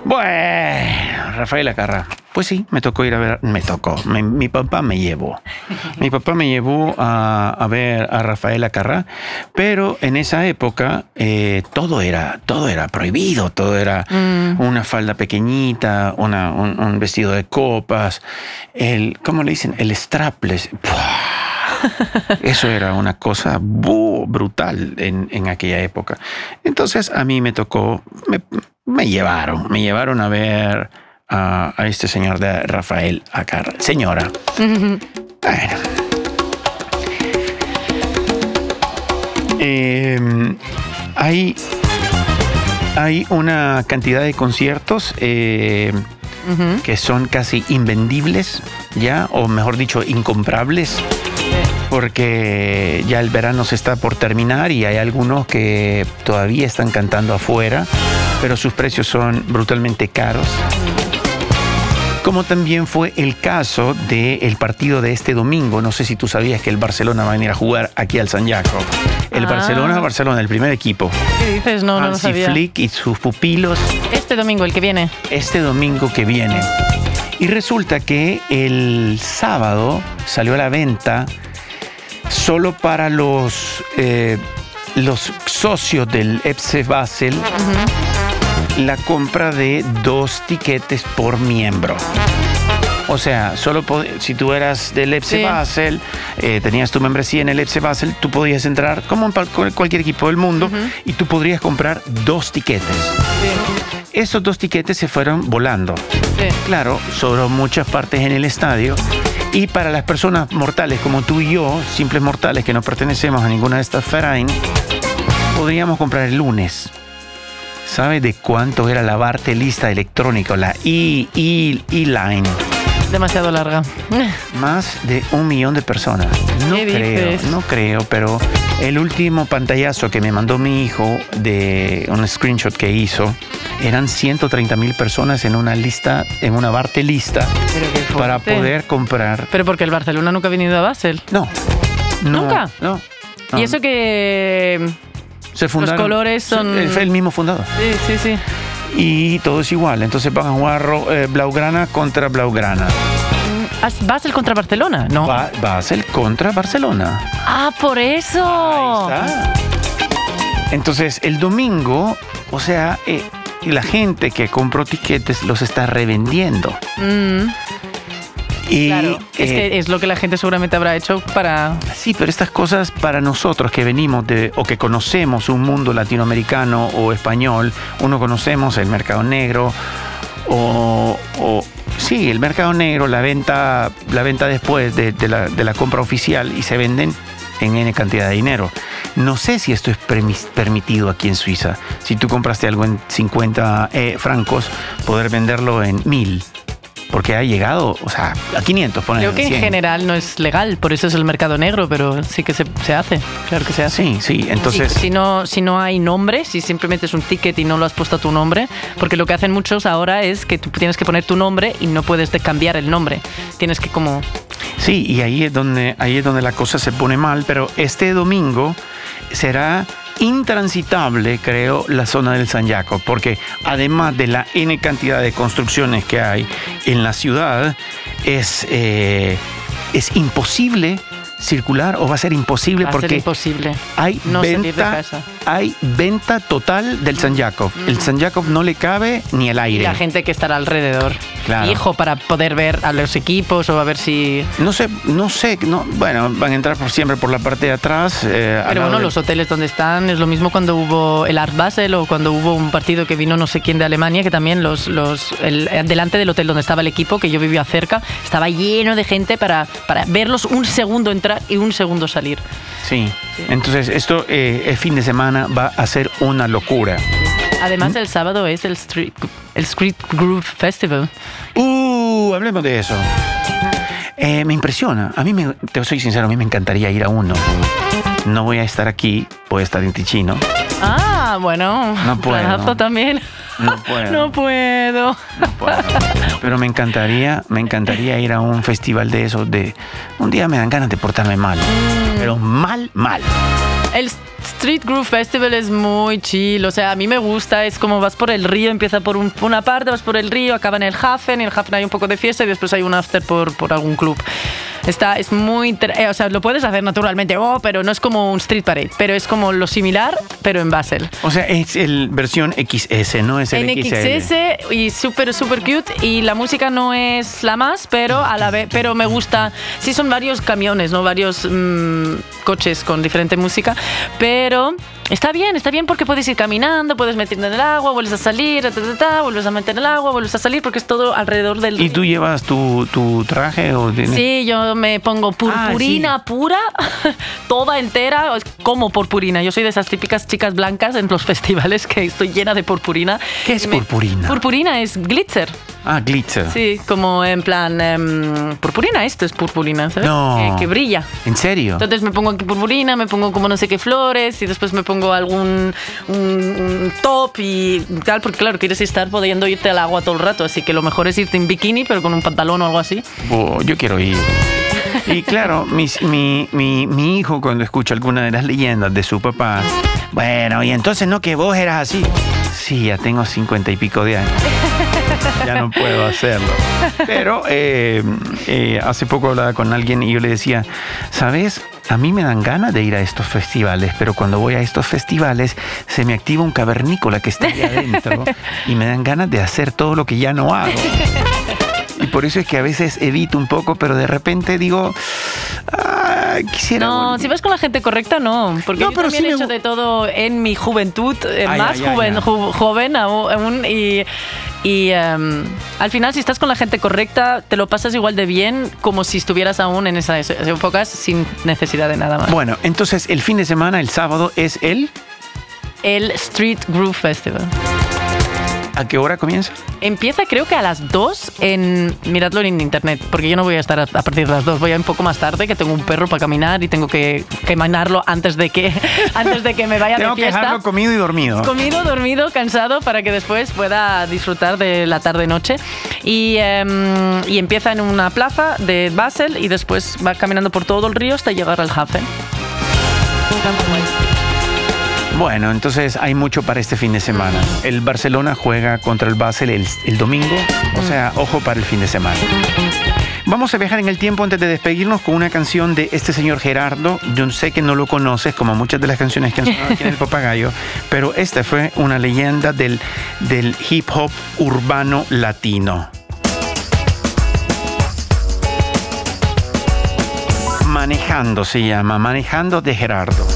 Bueno, Rafael Acarrá. Pues sí, me tocó ir a ver, mi papá me llevó. Mi papá me llevó a ver a Rafael Acarrá, pero en esa época todo era prohibido, todo era una falda pequeñita, un vestido de copas, ¿cómo le dicen? El strapless. Eso era una cosa brutal en aquella época. Entonces a mí me tocó, me llevaron a ver a este señor de Rafael Acarrá. Señora. Bueno. Hay una cantidad de conciertos que son casi invendibles, ¿ya? O mejor dicho, incomprables. Porque ya el verano se está por terminar y hay algunos que todavía están cantando afuera, pero sus precios son brutalmente caros. Como también fue el caso del partido de este domingo. No sé si tú sabías que el Barcelona va a venir a jugar aquí al San Jacob. El Barcelona, el primer equipo. ¿Qué dices? No lo sabía. Hansi Flick y sus pupilos. Este domingo, el que viene. Este domingo que viene. Y resulta que el sábado salió a la venta solo para los socios del FC Basel la compra de 2 tiquetes por miembro. O sea, solo si tú eras del FC Basel, tenías tu membresía en el FC Basel, tú podías entrar como en cualquier equipo del mundo y tú podrías comprar 2 tiquetes. Esos 2 tiquetes se fueron volando. Claro, sobró muchas partes en el estadio. Y para las personas mortales como tú y yo, simples mortales que no pertenecemos a ninguna de estas Verein, podríamos comprar el lunes. ¿Sabe de cuánto era la Warteliste electrónica, la E-Line? Demasiado larga. Más de 1 millón de personas. No creo, pero el último pantallazo que me mandó mi hijo de un screenshot que hizo, eran 130,000 personas en una lista, en una Warteliste para poder comprar. Pero porque el Barcelona nunca ha venido a Basel. No. ¿Nunca? No. Y eso que se fundaron, los colores son... Fue el mismo fundador. Sí. Y todo es igual. Entonces van a jugar Blaugrana contra Blaugrana. ¿Basel contra Barcelona? No. Basel contra Barcelona. Ah, por eso. Ahí está. Entonces el domingo, o sea, la gente que compró tiquetes los está revendiendo. Y, claro, es que es lo que la gente seguramente habrá hecho para... Sí, pero estas cosas para nosotros que venimos o que conocemos un mundo latinoamericano o español, uno conocemos el mercado negro sí, el mercado negro, la venta después de la compra oficial y se venden en N cantidad de dinero. No sé si esto es permitido aquí en Suiza. Si tú compraste algo en 50 francos, poder venderlo en 1.000. Porque ha llegado, o sea, a 500, Creo que 100. En general no es legal, por eso es el mercado negro, pero sí que se hace, claro que se hace. Sí, entonces... Si no hay nombre, si simplemente es un ticket y no lo has puesto a tu nombre, porque lo que hacen muchos ahora es que tú tienes que poner tu nombre y no puedes cambiar el nombre. Tienes que como... Sí, y ahí es donde la cosa se pone mal, pero este domingo será intransitable, creo, la zona del San Jacob, porque además de la N cantidad de construcciones que hay en la ciudad, es imposible circular, o va a ser imposible porque hay venta total del San Jacob. El San Jacob no le cabe ni el aire. Y la gente que estará alrededor. Claro. Fijo, para poder ver a los equipos o a ver si... No sé, bueno, van a entrar siempre por la parte de atrás. Pero bueno, los hoteles donde están, es lo mismo cuando hubo el Art Basel o cuando hubo un partido que vino no sé quién de Alemania, que también delante del hotel donde estaba el equipo, que yo vivía cerca, estaba lleno de gente para verlos un segundo entrar y un segundo salir. Sí. Entonces esto el fin de semana va a ser una locura. Además el sábado es el Street Groove Festival. Hablemos de eso. Me impresiona. Te soy sincero, a mí me encantaría ir a uno. No voy a estar aquí, voy a estar en Ticino. Bueno. No puedo. También. No puedo. Pero me encantaría ir a un festival de esos. Un día me dan ganas de portarme mal. Pero mal. El Street Groove Festival es muy chill, o sea, a mí me gusta, es como vas por el río, empieza por una parte, vas por el río, acaba en el Hafen, y en el Hafen hay un poco de fiesta y después hay un after por algún club. Es muy o sea, lo puedes hacer naturalmente, pero no es como un street parade, pero es como lo similar, pero en Basel. O sea, es el versión XS, no es el en XL. XS y súper cute, y la música no es la más, pero a la vez, pero me gusta. Sí, son varios camiones, no varios coches con diferente música, pero está bien porque puedes ir caminando, puedes meterte en el agua, vuelves a salir, vuelves a meter en el agua, vuelves a salir, porque es todo alrededor del río. ¿Y tú llevas tu traje? ¿O tienes? Sí, yo me pongo purpurina pura, toda entera, como purpurina. Yo soy de esas típicas chicas blancas en los festivales que estoy llena de purpurina. ¿Qué es purpurina? Purpurina es glitzer. Ah, glitzer. Sí, como en plan purpurina, esto es purpurina, ¿sabes? No. Que brilla. ¿En serio? Entonces me pongo aquí purpurina, me pongo como no sé qué flores y después me pongo algún un top y tal, porque claro, quieres estar pudiendo irte al agua todo el rato, así que lo mejor es irte en bikini, pero con un pantalón o algo así. Yo quiero ir. Y claro, mi hijo cuando escucha alguna de las leyendas de su papá, bueno, y entonces no que vos eras así. Sí, ya tengo 50 y pico de años. Ya no puedo hacerlo. Pero hace poco hablaba con alguien y yo le decía, ¿sabes? A mí me dan ganas de ir a estos festivales, pero cuando voy a estos festivales se me activa un cavernícola que está ahí adentro y me dan ganas de hacer todo lo que ya no hago. Y por eso es que a veces evito un poco, pero de repente digo, quisiera... No, si vas con la gente correcta, no. Porque no, yo también he hecho de todo en mi juventud, joven aún, y al final, si estás con la gente correcta, te lo pasas igual de bien como si estuvieras aún en esas épocas sin necesidad de nada más. Bueno, entonces el fin de semana, el sábado, es el Street Groove Festival. ¿A qué hora comienza? Empieza creo que a las 2 miradlo en internet, porque yo no voy a estar a partir de las 2, voy a un poco más tarde, que tengo un perro para caminar y tengo que caminarlo antes de que me vaya de fiesta. Tengo que dejarlo comido y dormido. Comido, dormido, cansado, para que después pueda disfrutar de la tarde-noche. Y empieza en una plaza de Basel y después va caminando por todo el río hasta llegar al Hafen. Bueno, entonces hay mucho para este fin de semana. El Barcelona juega contra el Basel el domingo, o sea, ojo para el fin de semana. Vamos a viajar en el tiempo antes de despedirnos con una canción de este señor Gerardo. Yo sé que no lo conoces, como muchas de las canciones que han sonado aquí en El Papagayo, pero esta fue una leyenda del hip hop urbano latino. Manejando se llama, Manejando de Gerardo.